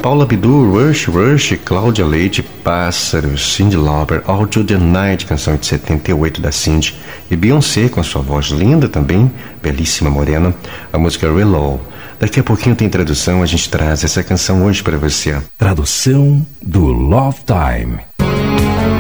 Paula Abdul, Rush, Rush, Cláudia Leite, Pássaros, Cyndi Lauper, All Through the Night, canção de 78 da Cyndi, e Beyoncé com sua voz linda também, belíssima morena, a música Reload. Daqui a pouquinho tem tradução, a gente traz essa canção hoje para você. Tradução do Love Time.